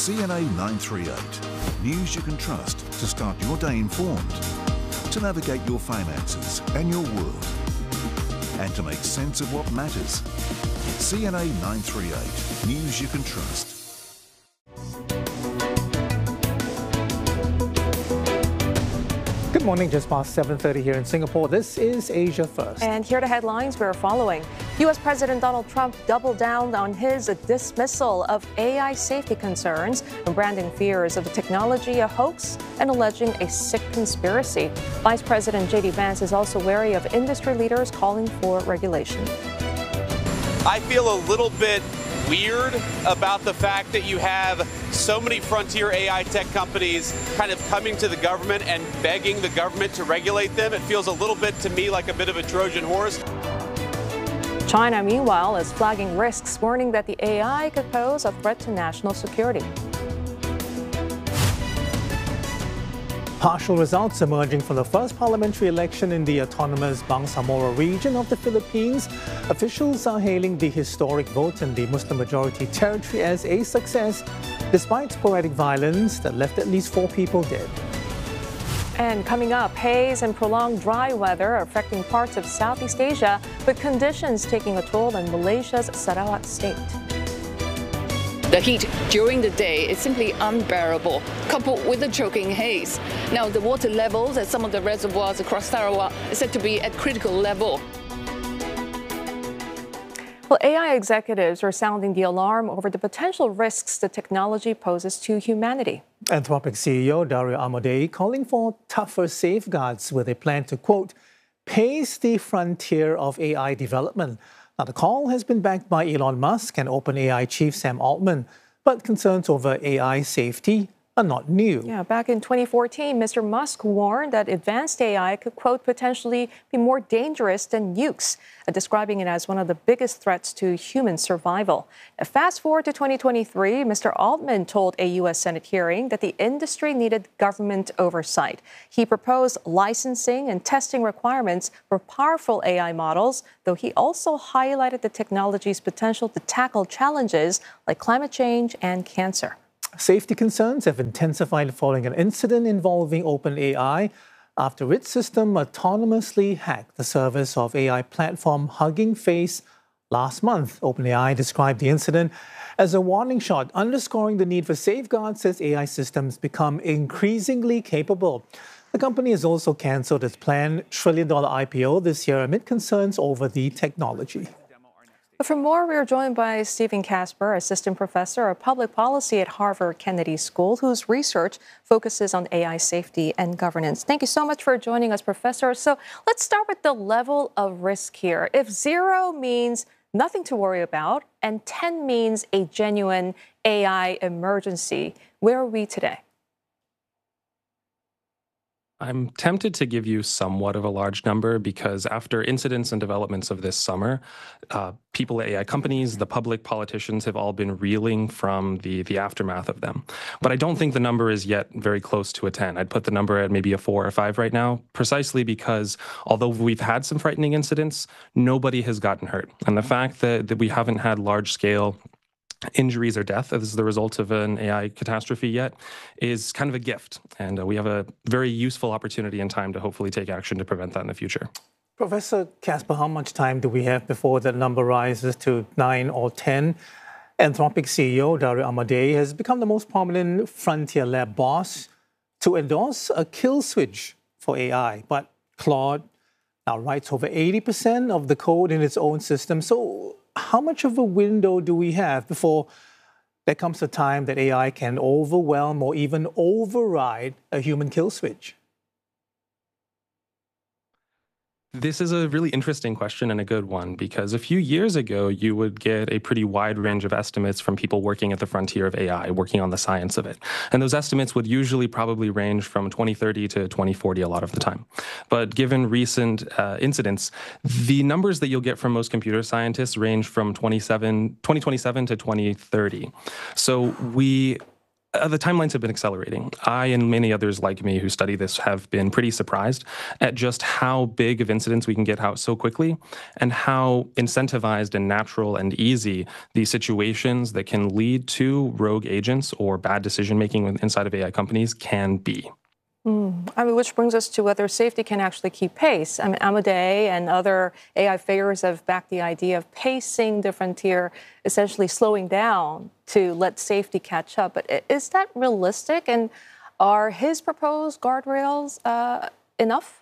CNA 938. News you can trust to start your day informed, to navigate your finances and your world, and to make sense of what matters. CNA 938. News you can trust. Good morning, just past 7:30 here in Singapore. This is Asia First. And here are the headlines we're following. U.S. President Donald Trump doubled down on his dismissal of AI safety concerns, branding fears of the technology a hoax and alleging a sick conspiracy. Vice President J.D. Vance is also wary of industry leaders calling for regulation. I feel a little bit weird about the fact that you have so many frontier AI tech companies kind of coming to the government and begging the government to regulate them. It feels a little bit to me like a bit of a Trojan horse. China, meanwhile, is flagging risks, warning that the AI could pose a threat to national security. Partial results emerging from the first parliamentary election in the autonomous Bangsamoro region of the Philippines. Officials are hailing the historic vote in the Muslim-majority territory as a success, despite sporadic violence that left at least 4 people dead. And coming up, haze and prolonged dry weather are affecting parts of Southeast Asia, with conditions taking a toll in Malaysia's Sarawak state. The heat during the day is simply unbearable, coupled with the choking haze. Now, the water levels at some of the reservoirs across Sarawak is said to be at critical level. Well, AI executives are sounding the alarm over the potential risks the technology poses to humanity. Anthropic CEO Dario Amodei calling for tougher safeguards with a plan to, quote, pace the frontier of AI development. Now, the call has been backed by Elon Musk and OpenAI chief Sam Altman, but concerns over AI safety are not new. Yeah, back in 2014, Mr. Musk warned that advanced AI could, quote, potentially be more dangerous than nukes, describing it as one of the biggest threats to human survival. Now, fast forward to 2023, Mr. Altman told a U.S. Senate hearing that the industry needed government oversight. He proposed licensing and testing requirements for powerful AI models, though he also highlighted the technology's potential to tackle challenges like climate change and cancer. Safety concerns have intensified following an incident involving OpenAI after its system autonomously hacked the service of AI platform Hugging Face last month. OpenAI described the incident as a warning shot, underscoring the need for safeguards as AI systems become increasingly capable. The company has also cancelled its planned $1 trillion IPO this year amid concerns over the technology. But for more, we are joined by Stephen Casper, Assistant Professor of Public Policy at Harvard Kennedy School, whose research focuses on AI safety and governance. Thank you so much for joining us, Professor. So let's start with the level of risk here. If 0 means nothing to worry about and 10 means a genuine AI emergency, where are we today? I'm tempted to give you somewhat of a large number because after incidents and developments of this summer, people at AI companies, the public, politicians have all been reeling from the aftermath of them. But I don't think the number is yet very close to a 10. I'd put the number at maybe a 4 or 5 right now, precisely because although we've had some frightening incidents, nobody has gotten hurt. And the fact that we haven't had large-scale injuries or death as the result of an AI catastrophe yet is kind of a gift. And we have a very useful opportunity and time to hopefully take action to prevent that in the future. Professor Casper, how much time do we have before that number rises to 9 or 10? Anthropic CEO Dario Amodei has become the most prominent frontier lab boss to endorse a kill switch for AI. But Claude now writes over 80% of the code in its own system. So how much of a window do we have before there comes a time that AI can overwhelm or even override a human kill switch? This is a really interesting question and a good one because a few years ago, you would get a pretty wide range of estimates from people working at the frontier of AI, working on the science of it. And those estimates would usually probably range from 2030 to 2040 a lot of the time. But given recent incidents, the numbers that you'll get from most computer scientists range from 2027 to 2030. So we the timelines have been accelerating. I and many others like me who study this have been pretty surprised at just how big of incidents we can get out so quickly and how incentivized and natural and easy these situations that can lead to rogue agents or bad decision-making inside of AI companies can be. I mean, which brings us to whether safety can actually keep pace. I mean, Amadei and other AI figures have backed the idea of pacing the frontier, essentially slowing down to let safety catch up. But is that realistic? And are his proposed guardrails enough?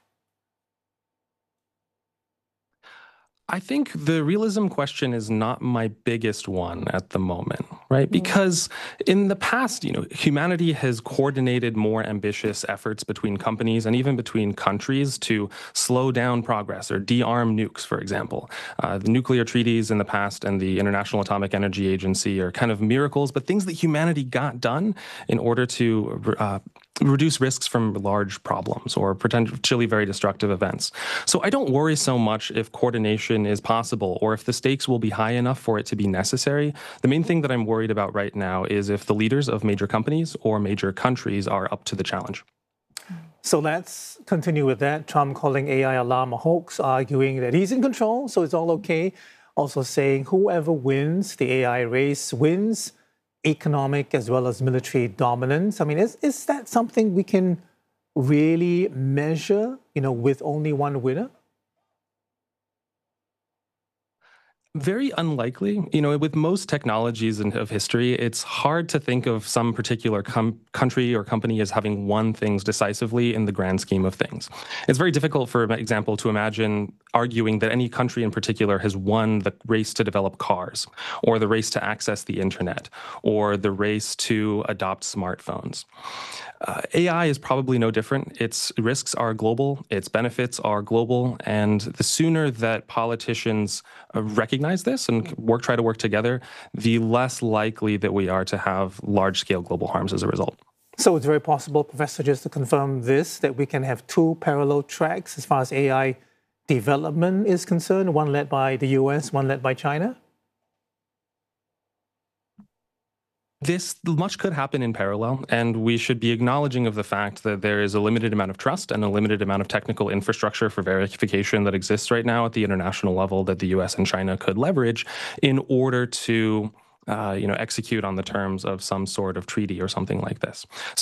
I think the realism question is not my biggest one at the moment, right? Because in the past, humanity has coordinated more ambitious efforts between companies and even between countries to slow down progress or de-arm nukes, for example. The nuclear treaties in the past and the International Atomic Energy Agency are kind of miracles, but things that humanity got done in order to reduce risks from large problems or potentially very destructive events. So I don't worry so much if coordination is possible or if the stakes will be high enough for it to be necessary. The main thing that I'm worried about right now is if the leaders of major companies or major countries are up to the challenge. So let's continue with that. Trump calling AI alarm a hoax, arguing that he's in control, so it's all okay. Also saying whoever wins the AI race wins economic as well as military dominance. I mean, is that something we can really measure, with only one winner? Very unlikely. With most technologies of history, it's hard to think of some particular country or company as having won things decisively in the grand scheme of things. It's very difficult, for example, to imagine arguing that any country in particular has won the race to develop cars, or the race to access the internet, or the race to adopt smartphones. AI is probably no different. Its risks are global, its benefits are global, and the sooner that politicians recognize this and try to work together, the less likely that we are to have large-scale global harms as a result. So it's very possible, Professor, just to confirm this, that we can have two parallel tracks as far as AI development is concerned, one led by the US, one led by China? Much could happen in parallel, and we should be acknowledging of the fact that there is a limited amount of trust and a limited amount of technical infrastructure for verification that exists right now at the international level that the US and China could leverage in order to execute on the terms of some sort of treaty or something like this.